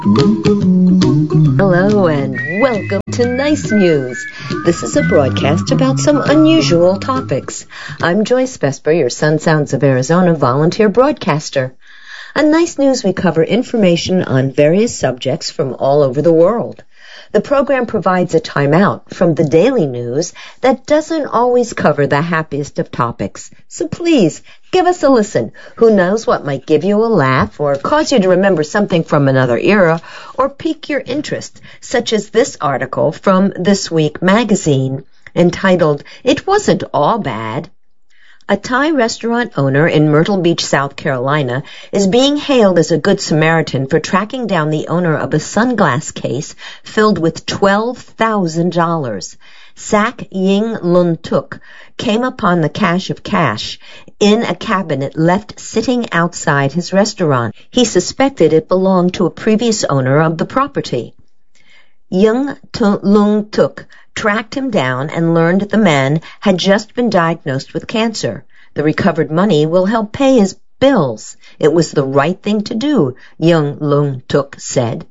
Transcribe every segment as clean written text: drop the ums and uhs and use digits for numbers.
Hello and welcome to Nice News. This is a broadcast about some unusual topics. I'm Joyce Vesper, your Sun Sounds of Arizona volunteer broadcaster. On Nice News, we cover information on various subjects from all over the world. The program provides a timeout from the daily news that doesn't always cover the happiest of topics. So please, give us a listen. Who knows what might give you a laugh or cause you to remember something from another era or pique your interest, such as this article from This Week magazine entitled, "It Wasn't All Bad." A Thai restaurant owner in Myrtle Beach, South Carolina, is being hailed as a good Samaritan for tracking down the owner of a sunglass case filled with $12,000. Sak Ying Lun Tuk came upon the cache of cash in a cabinet left sitting outside his restaurant. He suspected it belonged to a previous owner of the property. Yung Lung Tuk tracked him down and learned the man had just been diagnosed with cancer. The recovered money will help pay his bills. It was the right thing to do, Yung Lung Tuk said.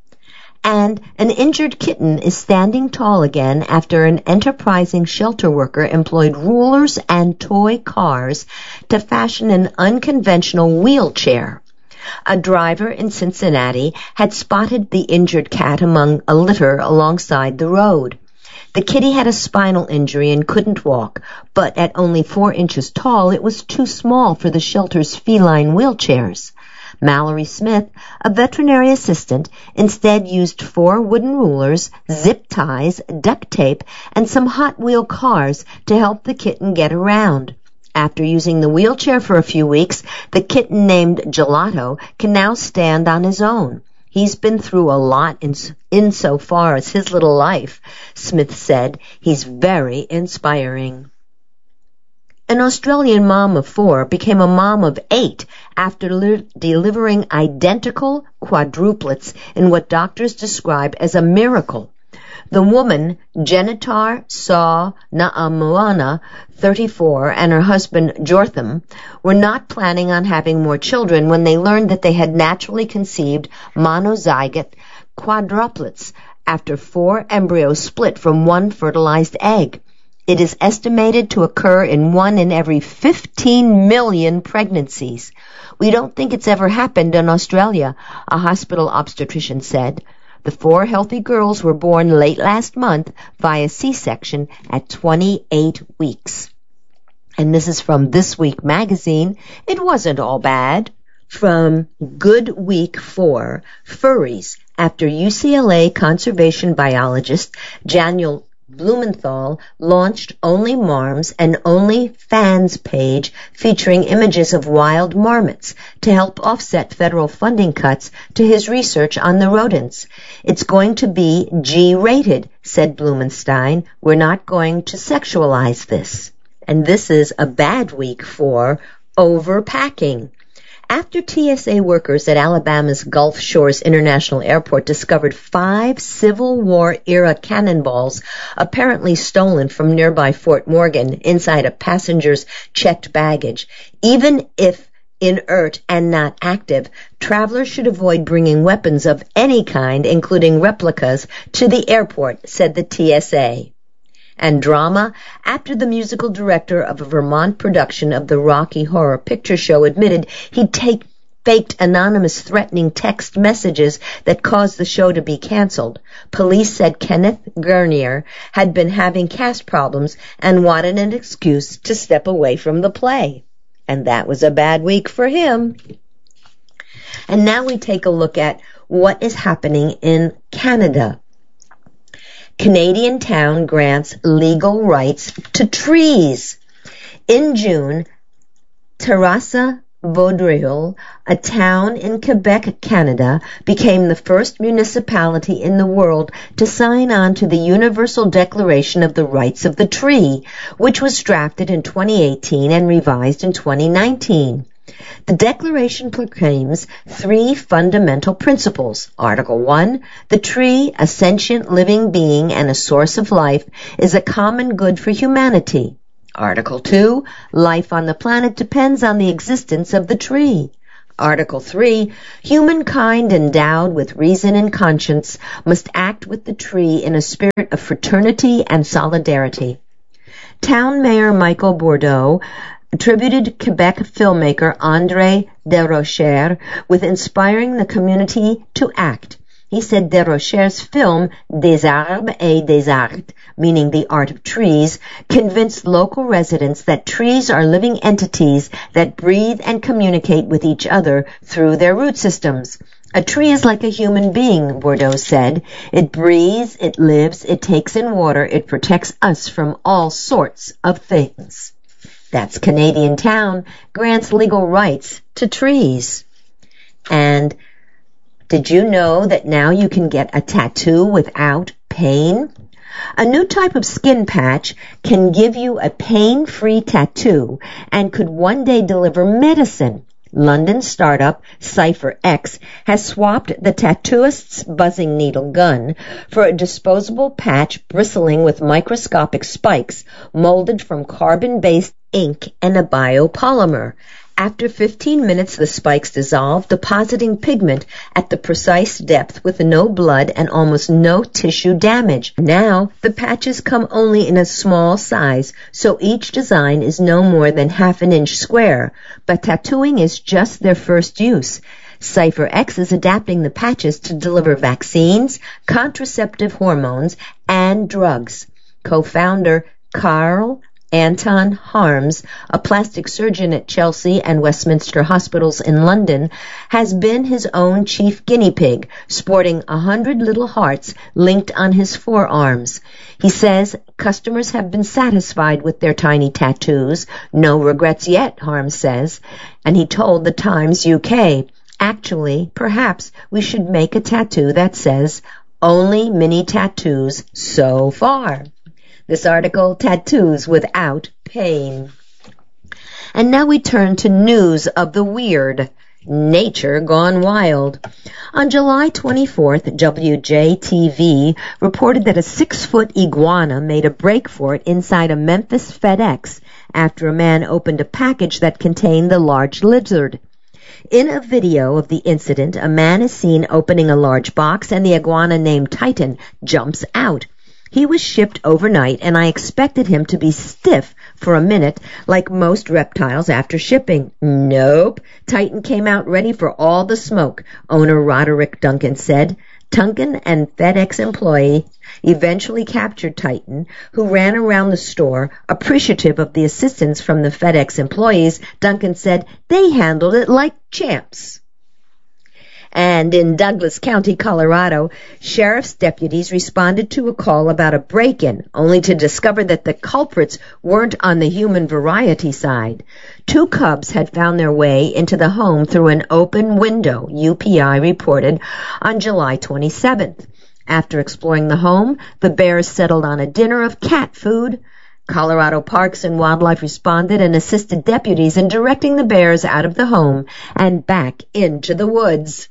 And an injured kitten is standing tall again after an enterprising shelter worker employed rulers and toy cars to fashion an unconventional wheelchair. A driver in Cincinnati had spotted the injured cat among a litter alongside the road. The kitty had a spinal injury and couldn't walk, but at only 4 inches tall, it was too small for the shelter's feline wheelchairs. Mallory Smith, a veterinary assistant, instead used 4 wooden rulers, zip ties, duct tape, and some Hot Wheel cars to help the kitten get around. After using the wheelchair for a few weeks, the kitten named Gelato can now stand on his own. He's been through a lot insofar as his little life, Smith said. He's very inspiring. An Australian mom of 4 became a mom of 8 after delivering identical quadruplets in what doctors describe as a miracle. The woman, Genitar Saw Naamoana, 34, and her husband, Jortham, were not planning on having more children when they learned that they had naturally conceived monozygote quadruplets after 4 embryos split from 1 fertilized egg. It is estimated to occur in 1 in every 15 million pregnancies. We don't think it's ever happened in Australia, a hospital obstetrician said. The 4 healthy girls were born late last month via C-section at 28 weeks. And this is from This Week magazine. It wasn't all bad. From Good Week 4, furries, after UCLA conservation biologist Daniel Blumenthal launched Only Marms, an OnlyFans page featuring images of wild marmots to help offset federal funding cuts to his research on the rodents. It's going to be G-rated, said Blumenstein. We're not going to sexualize this. And this is a bad week for overpacking. After TSA workers at Alabama's Gulf Shores International Airport discovered 5 Civil War-era cannonballs apparently stolen from nearby Fort Morgan inside a passenger's checked baggage, even if inert and not active, travelers should avoid bringing weapons of any kind, including replicas, to the airport, said the TSA. And drama, after the musical director of a Vermont production of the Rocky Horror Picture Show admitted he'd faked anonymous threatening text messages that caused the show to be canceled. Police said Kenneth Gurnier had been having cast problems and wanted an excuse to step away from the play. And that was a bad week for him. And now we take a look at what is happening in Canada. Canadian town grants legal rights to trees. In June, Terrassa-Vaudreuil, a town in Quebec, Canada, became the first municipality in the world to sign on to the Universal Declaration of the Rights of the Tree, which was drafted in 2018 and revised in 2019. The Declaration proclaims 3 fundamental principles. Article 1, the tree, a sentient living being and a source of life, is a common good for humanity. Article 2, life on the planet depends on the existence of the tree. Article 3, humankind endowed with reason and conscience must act with the tree in a spirit of fraternity and solidarity. Town Mayor Michael Bourdeau attributed Quebec filmmaker André Desrochers with inspiring the community to act. He said Desrochers' film Des Arbres et des Arts, meaning the art of trees, convinced local residents that trees are living entities that breathe and communicate with each other through their root systems. A tree is like a human being, Bourdeau said. It breathes, it lives, it takes in water, it protects us from all sorts of things. That's Canadian Town grants legal rights to trees. And did you know that now you can get a tattoo without pain? A new type of skin patch can give you a pain-free tattoo and could one day deliver medicine. London startup CypherX has swapped the tattooist's buzzing needle gun for a disposable patch bristling with microscopic spikes molded from carbon-based ink and a biopolymer. After 15 minutes, the spikes dissolve, depositing pigment at the precise depth with no blood and almost no tissue damage. Now, the patches come only in a small size, so each design is no more than half an inch square. But tattooing is just their first use. CypherX is adapting the patches to deliver vaccines, contraceptive hormones, and drugs. Co-founder Carl Anton Harms, a plastic surgeon at Chelsea and Westminster Hospitals in London, has been his own chief guinea pig, sporting 100 little hearts linked on his forearms. He says customers have been satisfied with their tiny tattoos. No regrets yet, Harms says. And he told the Times UK, actually, perhaps we should make a tattoo that says, only mini tattoos so far. This article, Tattoos Without Pain. And now we turn to news of the weird. Nature Gone Wild. On July 24th, WJTV reported that a 6-foot iguana made a break for it inside a Memphis FedEx after a man opened a package that contained the large lizard. In a video of the incident, a man is seen opening a large box and the iguana named Titan jumps out. He was shipped overnight, and I expected him to be stiff for a minute, like most reptiles after shipping. Nope. Titan came out ready for all the smoke, owner Roderick Duncan said. Duncan and FedEx employee eventually captured Titan, who ran around the store, appreciative of the assistance from the FedEx employees. Duncan said they handled it like champs. And in Douglas County, Colorado, sheriff's deputies responded to a call about a break-in, only to discover that the culprits weren't on the human variety side. 2 cubs had found their way into the home through an open window, UPI reported on July 27th. After exploring the home, the bears settled on a dinner of cat food. Colorado Parks and Wildlife responded and assisted deputies in directing the bears out of the home and back into the woods.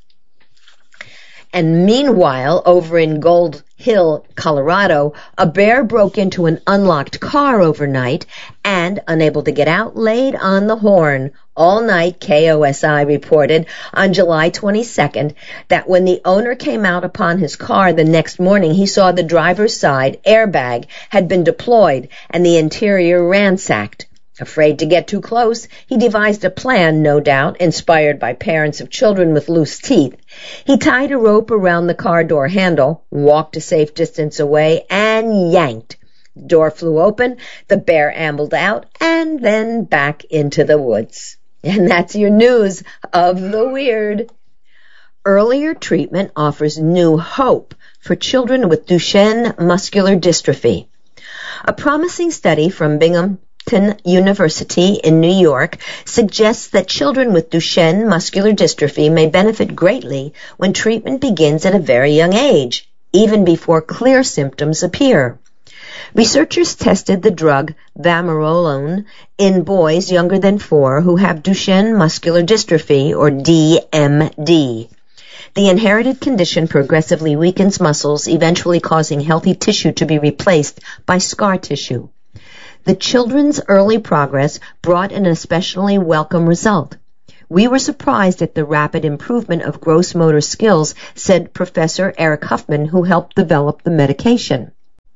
And meanwhile, over in Gold Hill, Colorado, a bear broke into an unlocked car overnight and, unable to get out, laid on the horn. All night, KOSI reported on July 22nd that when the owner came out upon his car the next morning, he saw the driver's side airbag had been deployed and the interior ransacked. Afraid to get too close, he devised a plan, no doubt, inspired by parents of children with loose teeth. He tied a rope around the car door handle, walked a safe distance away, and yanked. The door flew open, the bear ambled out, and then back into the woods. And that's your news of the weird. Earlier treatment offers new hope for children with Duchenne muscular dystrophy. A promising study from Binghamton University in New York suggests that children with Duchenne muscular dystrophy may benefit greatly when treatment begins at a very young age, even before clear symptoms appear. Researchers tested the drug vamorolone in boys younger than 4 who have Duchenne muscular dystrophy, or DMD. The inherited condition progressively weakens muscles, eventually causing healthy tissue to be replaced by scar tissue. The children's early progress brought an especially welcome result. We were surprised at the rapid improvement of gross motor skills, said Professor Eric Huffman, who helped develop the medication.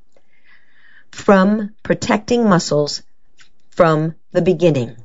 From protecting muscles from the beginning.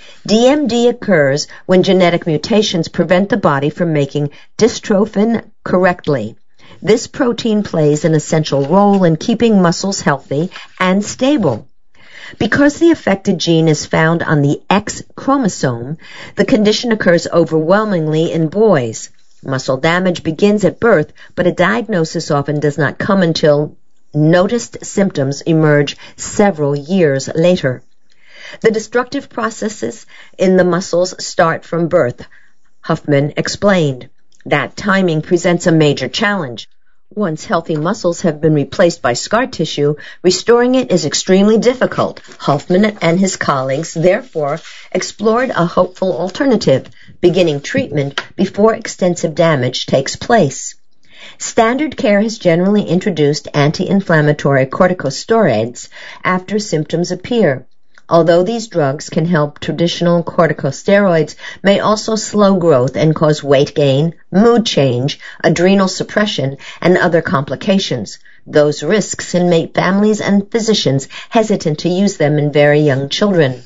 DMD occurs when genetic mutations prevent the body from making dystrophin correctly. This protein plays an essential role in keeping muscles healthy and stable. Because the affected gene is found on the X chromosome, the condition occurs overwhelmingly in boys. Muscle damage begins at birth, but a diagnosis often does not come until noticed symptoms emerge several years later. The destructive processes in the muscles start from birth, Huffman explained. That timing presents a major challenge. Once healthy muscles have been replaced by scar tissue, restoring it is extremely difficult. Huffman and his colleagues therefore explored a hopeful alternative, beginning treatment before extensive damage takes place. Standard care has generally introduced anti-inflammatory corticosteroids after symptoms appear. Although these drugs can help, traditional corticosteroids may also slow growth and cause weight gain, mood change, adrenal suppression, and other complications. Those risks make families and physicians hesitant to use them in very young children.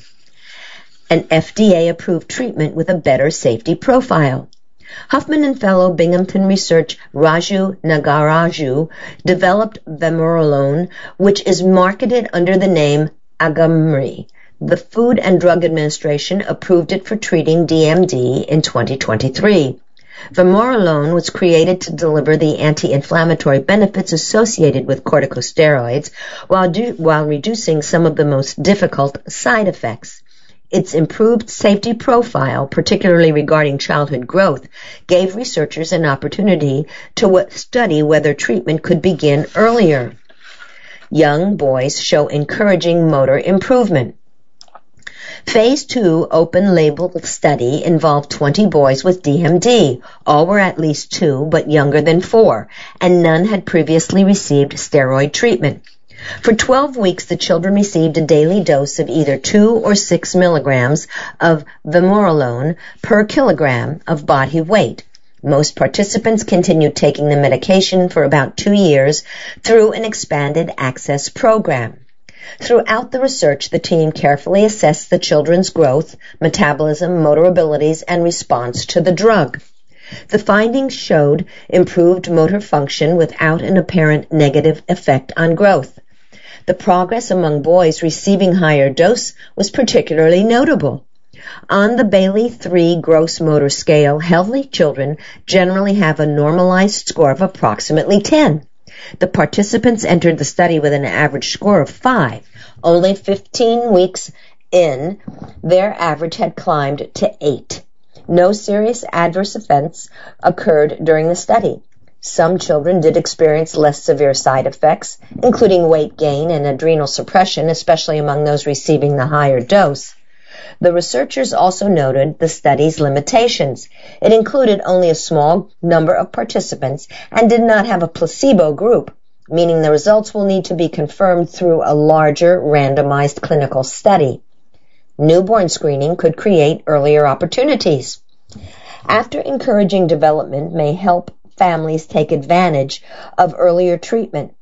An FDA-approved treatment with a better safety profile. Huffman and fellow Binghamton research Raju Nagaraju developed vamorolone, which is marketed under the name Agamree. The Food and Drug Administration approved it for treating DMD in 2023. Vamorolone was created to deliver the anti-inflammatory benefits associated with corticosteroids while reducing some of the most difficult side effects. Its improved safety profile, particularly regarding childhood growth, gave researchers an opportunity to study whether treatment could begin earlier. Young boys show encouraging motor improvement. Phase 2 open-label study involved 20 boys with DMD. All were at least 2 but younger than 4, and none had previously received steroid treatment. For 12 weeks, the children received a daily dose of either 2 or 6 milligrams of vamorolone per kilogram of body weight. Most participants continued taking the medication for about 2 years through an expanded access program. Throughout the research, the team carefully assessed the children's growth, metabolism, motor abilities, and response to the drug. The findings showed improved motor function without an apparent negative effect on growth. The progress among boys receiving higher dose was particularly notable. On the Bailey 3 gross motor scale, healthy children generally have a normalized score of approximately 10. The participants entered the study with an average score of 5. Only 15 weeks in, their average had climbed to 8. No serious adverse events occurred during the study. Some children did experience less severe side effects, including weight gain and adrenal suppression, especially among those receiving the higher dose. The researchers also noted the study's limitations. It included only a small number of participants and did not have a placebo group, meaning the results will need to be confirmed through a larger randomized clinical study. Newborn screening could create earlier opportunities. After encouraging development may help families take advantage of earlier treatment,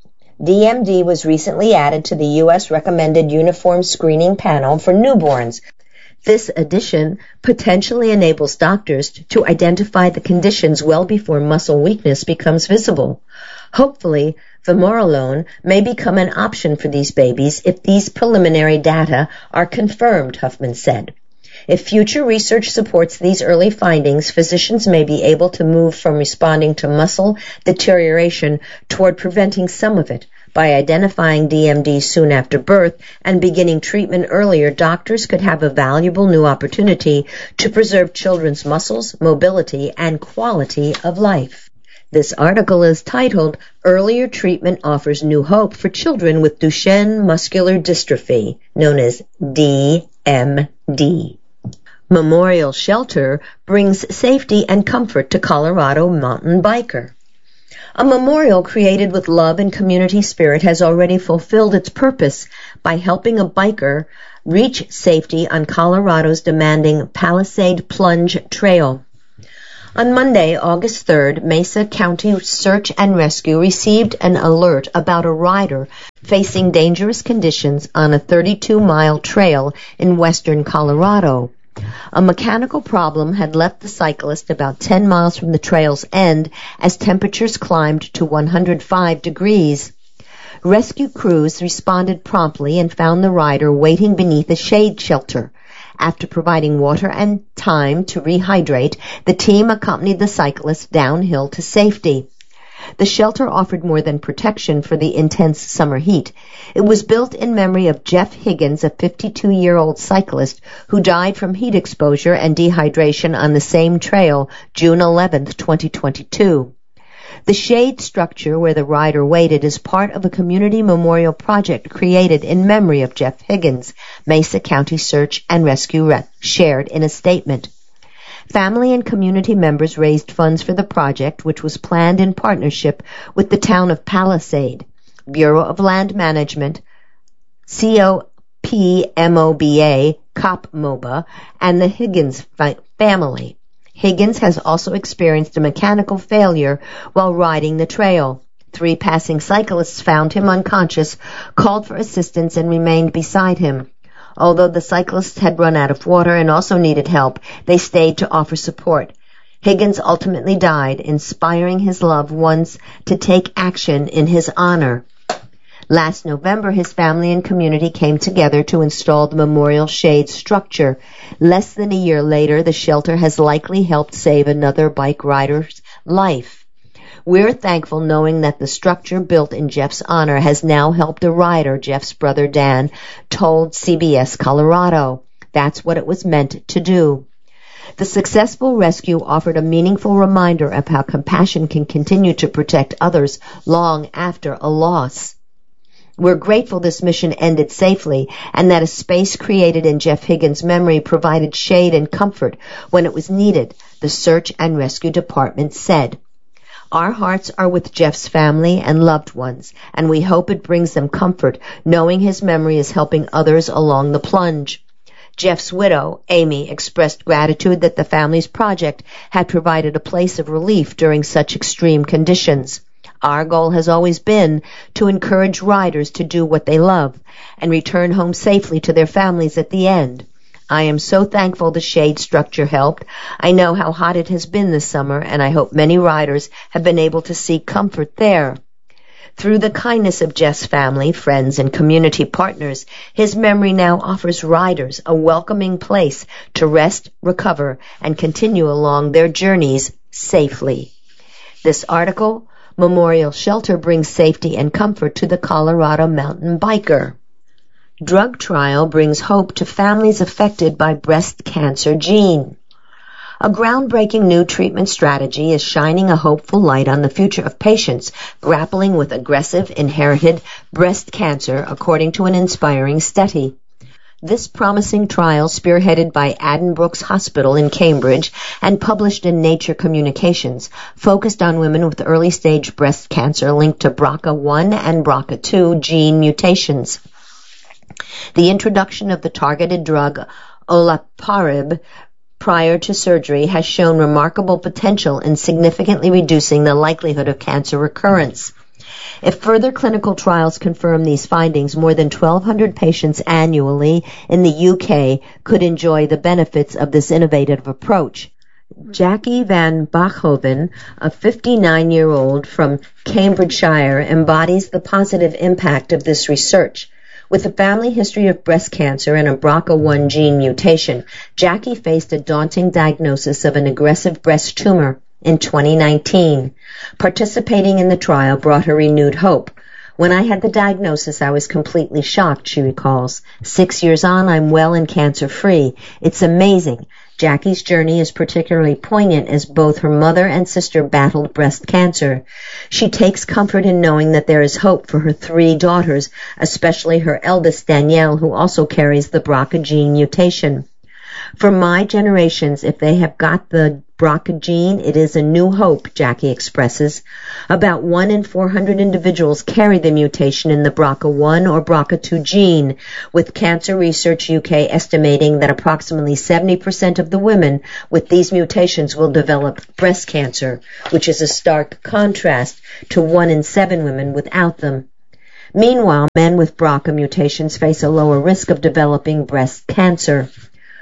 DMD was recently added to the U.S. recommended uniform screening panel for newborns. This addition potentially enables doctors to identify the conditions well before muscle weakness becomes visible. Hopefully, vamorolone may become an option for these babies if these preliminary data are confirmed, Huffman said. If future research supports these early findings, physicians may be able to move from responding to muscle deterioration toward preventing some of it. By identifying DMD soon after birth and beginning treatment earlier, doctors could have a valuable new opportunity to preserve children's muscles, mobility, and quality of life. This article is titled, Earlier Treatment Offers New Hope for Children with Duchenne Muscular Dystrophy, known as DMD. Memorial Shelter brings safety and comfort to Colorado mountain biker. A memorial created with love and community spirit has already fulfilled its purpose by helping a biker reach safety on Colorado's demanding Palisade Plunge Trail. On Monday, August 3rd, Mesa County Search and Rescue received an alert about a rider facing dangerous conditions on a 32-mile trail in western Colorado. A mechanical problem had left the cyclist about 10 miles from the trail's end as temperatures climbed to 105 degrees. Rescue crews responded promptly and found the rider waiting beneath a shade shelter. After providing water and time to rehydrate, the team accompanied the cyclist downhill to safety. The shelter offered more than protection for the intense summer heat. It was built in memory of Jeff Higgins, a 52-year-old cyclist who died from heat exposure and dehydration on the same trail June 11, 2022. The shade structure where the rider waited is part of a community memorial project created in memory of Jeff Higgins, Mesa County Search and Rescue shared in a statement. Family and community members raised funds for the project, which was planned in partnership with the town of Palisade, Bureau of Land Management, COPMOBA, and the Higgins family. Higgins has also experienced a mechanical failure while riding the trail. 3 passing cyclists found him unconscious, called for assistance, and remained beside him. Although the cyclists had run out of water and also needed help, they stayed to offer support. Higgins ultimately died, inspiring his loved ones to take action in his honor. Last November, his family and community came together to install the memorial shade structure. Less than a year later, the shelter has likely helped save another bike rider's life. We're thankful knowing that the structure built in Jeff's honor has now helped a rider, Jeff's brother Dan told CBS Colorado. That's what it was meant to do. The successful rescue offered a meaningful reminder of how compassion can continue to protect others long after a loss. We're grateful this mission ended safely and that a space created in Jeff Higgins' memory provided shade and comfort when it was needed, the Search and Rescue Department said. Our hearts are with Jeff's family and loved ones, and we hope it brings them comfort knowing his memory is helping others along the plunge. Jeff's widow, Amy, expressed gratitude that the family's project had provided a place of relief during such extreme conditions. Our goal has always been to encourage riders to do what they love and return home safely to their families at the end. I am so thankful the shade structure helped. I know how hot it has been this summer, and I hope many riders have been able to seek comfort there. Through the kindness of Jeff's family, friends, and community partners, his memory now offers riders a welcoming place to rest, recover, and continue along their journeys safely. This article, Memorial Shelter Brings Safety and Comfort to the Colorado Mountain Biker. Drug trial brings hope to families affected by breast cancer gene. A groundbreaking new treatment strategy is shining a hopeful light on the future of patients grappling with aggressive inherited breast cancer, according to an inspiring study. This promising trial, spearheaded by Addenbrooke's Hospital in Cambridge and published in Nature Communications, focused on women with early-stage breast cancer linked to BRCA1 and BRCA2 gene mutations. The introduction of the targeted drug olaparib prior to surgery has shown remarkable potential in significantly reducing the likelihood of cancer recurrence. If further clinical trials confirm these findings, more than 1,200 patients annually in the UK could enjoy the benefits of this innovative approach. Jackie van Bachhoven, a 59-year-old from Cambridgeshire, embodies the positive impact of this research. With a family history of breast cancer and a BRCA1 gene mutation, Jackie faced a daunting diagnosis of an aggressive breast tumor in 2019. Participating in the trial brought her renewed hope. When I had the diagnosis, I was completely shocked, she recalls. 6 years on, I'm well and cancer-free. It's amazing. Jackie's journey is particularly poignant as both her mother and sister battled breast cancer. She takes comfort in knowing that there is hope for her 3 daughters, especially her eldest Danielle, who also carries the BRCA gene mutation. For my generations, if they have got the BRCA gene, it is a new hope, Jackie expresses. About 1 in 400 individuals carry the mutation in the BRCA1 or BRCA2 gene, with Cancer Research UK estimating that approximately 70% of the women with these mutations will develop breast cancer, which is a stark contrast to 1 in 7 women without them. Meanwhile, men with BRCA mutations face a lower risk of developing breast cancer.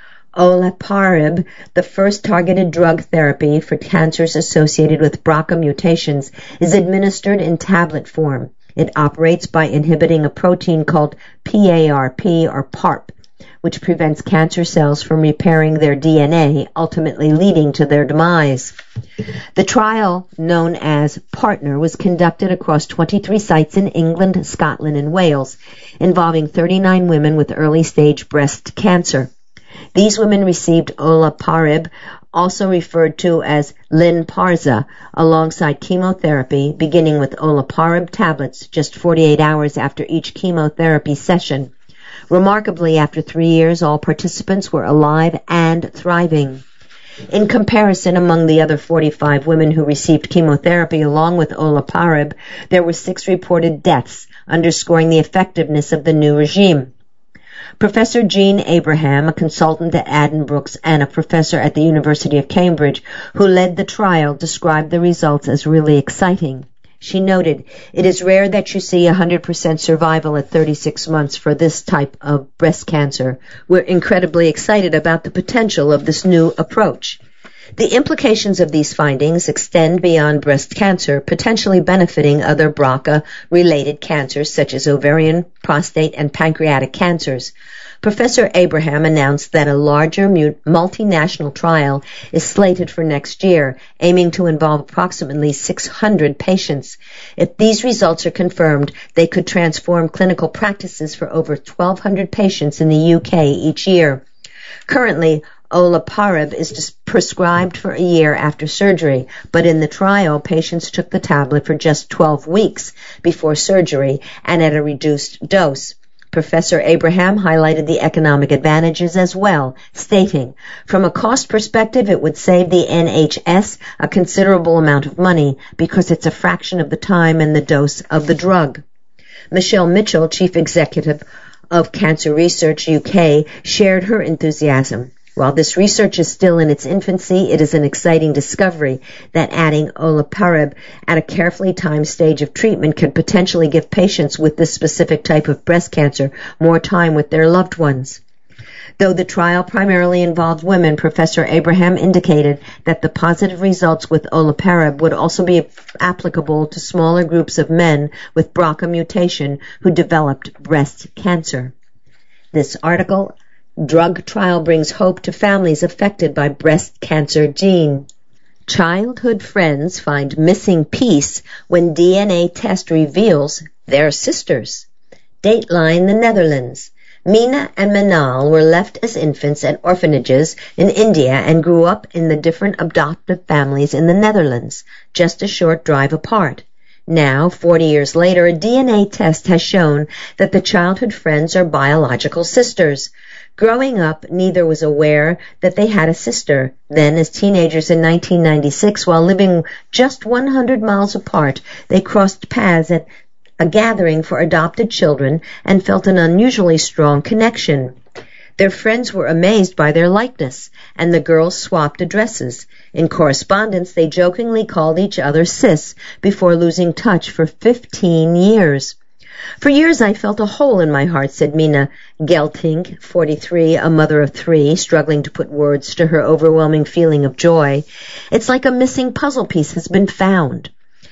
Olaparib, the first targeted drug therapy for cancers associated with BRCA mutations, is administered in tablet form. It operates by inhibiting a protein called PARP or PARP, which prevents cancer cells from repairing their DNA, ultimately leading to their demise. The trial, known as PARTNER, was conducted across 23 sites in England, Scotland, and Wales, involving 39 women with early-stage breast cancer. These women received olaparib, also referred to as Lynparza, alongside chemotherapy, beginning with olaparib tablets just 48 hours after each chemotherapy session. Remarkably, after 3 years, all participants were alive and thriving. In comparison, among the other 45 women who received chemotherapy along with olaparib, there were 6 reported deaths, underscoring the effectiveness of the new regime. Professor Jean Abraham, a consultant at Addenbrooke's and a professor at the University of Cambridge, who led the trial, described the results as really exciting. She noted, "It is rare that you see 100% survival at 36 months for this type of breast cancer. We're incredibly excited about the potential of this new approach." The implications of these findings extend beyond breast cancer, potentially benefiting other BRCA-related cancers such as ovarian, prostate, and pancreatic cancers. Professor Abraham announced that a larger multinational trial is slated for next year, aiming to involve approximately 600 patients. If these results are confirmed, they could transform clinical practices for over 1,200 patients in the UK each year. Currently, olaparib is prescribed for a year after surgery, but in the trial, patients took the tablet for just 12 weeks before surgery and at a reduced dose. Professor Abraham highlighted the economic advantages as well, stating, "From a cost perspective, it would save the NHS a considerable amount of money because it's a fraction of the time and the dose of the drug." Michelle Mitchell, Chief Executive of Cancer Research UK, shared her enthusiasm. While this research is still in its infancy, it is an exciting discovery that adding olaparib at a carefully timed stage of treatment could potentially give patients with this specific type of breast cancer more time with their loved ones. Though the trial primarily involved women, Professor Abraham indicated that the positive results with olaparib would also be applicable to smaller groups of men with BRCA mutation who developed breast cancer. This article, Drug Trial Brings Hope to Families Affected by Breast Cancer Gene. Childhood friends find missing piece when DNA test reveals they're sisters. Dateline, the Netherlands. Mina and Manal were left as infants at orphanages in India and grew up in the different adoptive families in the Netherlands, just a short drive apart. Now, 40 years later, a DNA test has shown that the childhood friends are biological sisters. Growing up, neither was aware that they had a sister. Then, as teenagers in 1996, while living just 100 miles apart, they crossed paths at a gathering for adopted children and felt an unusually strong connection. Their friends were amazed by their likeness, and the girls swapped addresses. In correspondence, they jokingly called each other sis before losing touch for 15 years. "For years I felt a hole in my heart," said Mina Gelting, 43, a mother of 3, struggling to put words to her overwhelming feeling of joy. "It's like a missing puzzle piece has been found."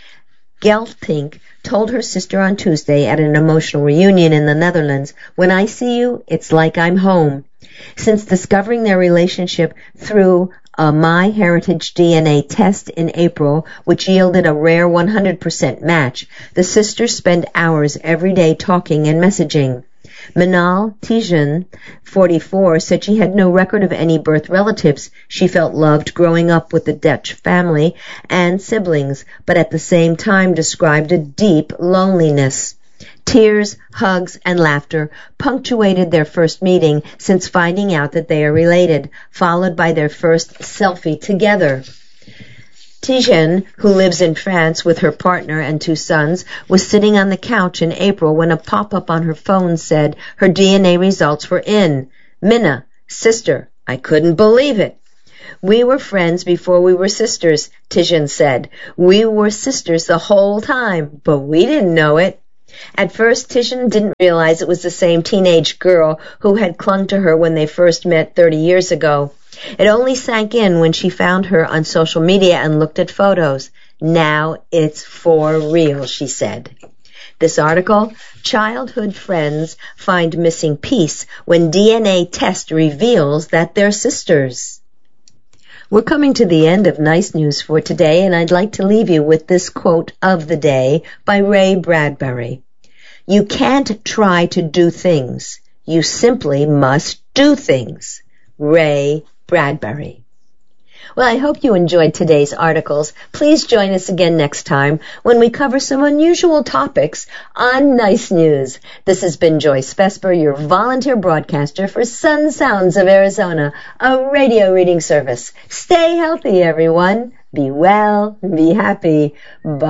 Gelting told her sister on Tuesday at an emotional reunion in the Netherlands, "When I see you, it's like I'm home." Since discovering their relationship through a MyHeritage DNA test in April, which yielded a rare 100% match, the sisters spend hours every day talking and messaging. Manal Tijan, 44, said she had no record of any birth relatives. She felt loved growing up with the Dutch family and siblings, but at the same time described a deep loneliness. Tears, hugs, and laughter punctuated their first meeting since finding out that they are related, followed by their first selfie together. Tijen, who lives in France with her partner and 2 sons, was sitting on the couch in April when a pop-up on her phone said her DNA results were in. Minna, sister. I couldn't believe it. We were friends before we were sisters, Tijen said. We were sisters the whole time, but we didn't know it. At first, Tijen didn't realize it was the same teenage girl who had clung to her when they first met 30 years ago. It only sank in when she found her on social media and looked at photos. Now it's for real, she said. This article, Childhood Friends Find Missing Piece When DNA Test Reveals That They're Sisters. We're coming to the end of Nice News for today, and I'd like to leave you with this quote of the day by Ray Bradbury. You can't try to do things. You simply must do things. Ray Bradbury. Well, I hope you enjoyed today's articles. Please join us again next time when we cover some unusual topics on Nice News. This has been Joyce Vesper, your volunteer broadcaster for Sun Sounds of Arizona, a radio reading service. Stay healthy, everyone. Be well, be happy. Bye.